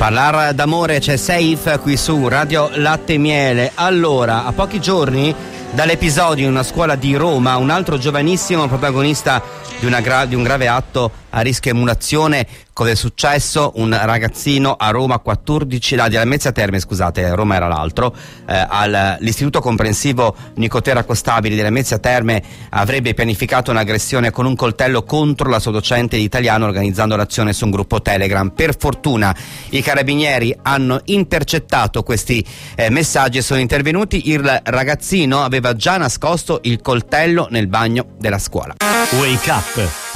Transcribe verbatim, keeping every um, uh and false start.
Parlare d'amore c'è Safe qui su Radio Latte e Miele. Allora, a pochi giorni dall'episodio in una scuola di Roma, un altro giovanissimo protagonista di, una gra- di un grave atto a rischio emulazione. Cosa è successo? Un ragazzino a Roma quattordici, la di Lamezia Terme, scusate, Roma era l'altro, eh, all'istituto comprensivo Nicotera Costabili di Lamezia Terme avrebbe pianificato un'aggressione con un coltello contro la sua docente di italiano, organizzando l'azione su un gruppo Telegram. Per fortuna i carabinieri hanno intercettato questi eh, messaggi e sono intervenuti. Il ragazzino aveva già nascosto il coltello nel bagno della scuola. Wake Up